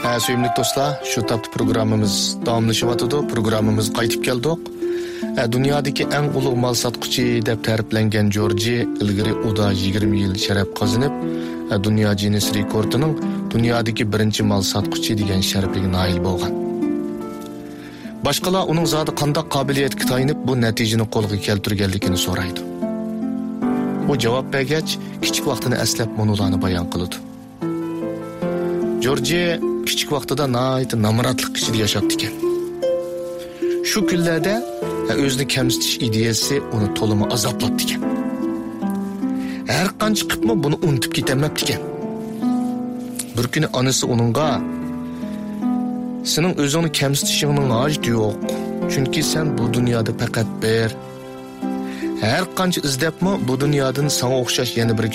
Sevimli dostlar, şu tapda programmamiz davomlashyapti. Programmamiz qaytib keldik. Dunyodagi eng ulug' mal sotquchi deb ta'riflangan Jorji ilgari uda 20 yil sharaf qozonib, dunyo Guinness rekordining dunyodagi birinchi mal sotquchi degan sharafga nail bo'lgan. Boshqalar uning zodi qanday qobiliyatga tayinib bu natijani qo'lga keltirganligini so'raydi. Bu javob bergach, kichik vaqtini eslab monolarni bayon qiladi. Jorji kichik vaqtida nayt namratlik ichida yashapti ekan. Shu kunlarda o'zini kamsitish ideyasi uni to'limi azoblabdi ekan. Har qancha qilibmi buni unutib ketamabdi ekan. Bir kuni onasi uningga "Sening o'zingni kamsitishingning hojati yo'q. Chunki sen bu dunyoda faqat bir. Har qancha izlabmi bu dunyodan sana o'xshash yana bir